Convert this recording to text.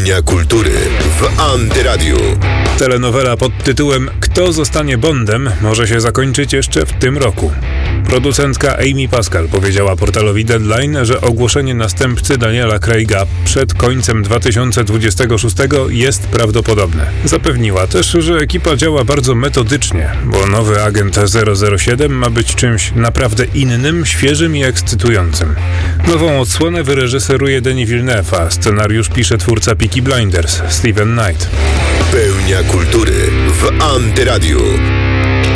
Pełnia kultury w Antyradiu. Telenowela pod tytułem Kto zostanie Bondem może się zakończyć jeszcze w tym roku. Producentka Amy Pascal powiedziała portalowi Deadline, że ogłoszenie następcy Daniela Craiga przed końcem 2026 jest prawdopodobne. Zapewniła też, że ekipa działa bardzo metodycznie, bo nowy agent 007 ma być czymś naprawdę innym, świeżym i ekscytującym. Nową odsłonę wyreżyseruje Denis Villeneuve, a scenariusz pisze twórca Peaky Blinders, Steven Knight. Pełnia kultury w Antyradiu.